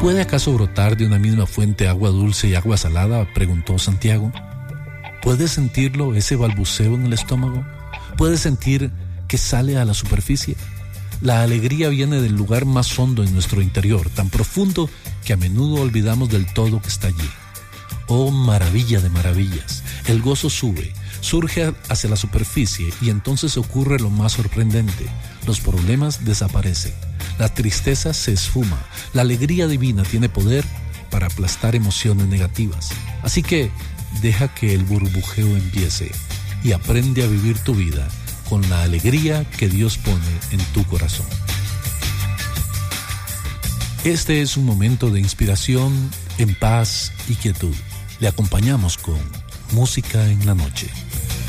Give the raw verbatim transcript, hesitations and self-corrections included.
¿Puede acaso brotar de una misma fuente agua dulce y agua salada?, preguntó Santiago. ¿Puedes sentirlo, ese balbuceo en el estómago? ¿Puedes sentir que sale a la superficie? La alegría viene del lugar más hondo en nuestro interior, tan profundo que a menudo olvidamos del todo que está allí. Oh, maravilla de maravillas, el gozo sube, surge hacia la superficie y entonces ocurre lo más sorprendente. Los problemas desaparecen, la tristeza se esfuma, la alegría divina tiene poder para aplastar emociones negativas. Así que deja que el burbujeo empiece y aprende a vivir tu vida con la alegría que Dios pone en tu corazón. Este es un momento de inspiración en paz y quietud. Le acompañamos con Música en la Noche.